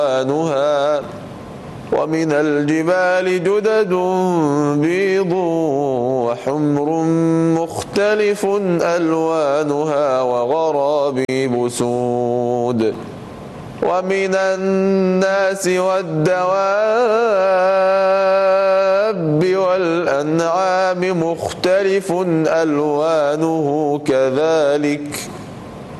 ألوانها ومن الجبال جدد بيض وحمر مختلف ألوانها وغرابيب سود ومن الناس والدواب والأنعام مختلف ألوانه كذلك